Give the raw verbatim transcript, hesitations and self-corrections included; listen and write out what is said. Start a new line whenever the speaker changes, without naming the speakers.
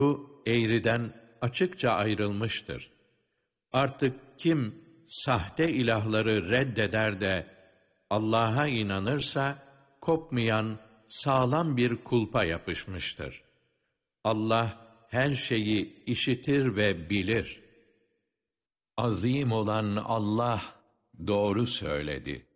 Bu eğriden açıkça ayrılmıştır. Artık kim sahte ilahları reddeder de Allah'a inanırsa, kopmayan sağlam bir kulpa yapışmıştır. Allah her şeyi işitir ve bilir. Azim olan Allah doğru söyledi.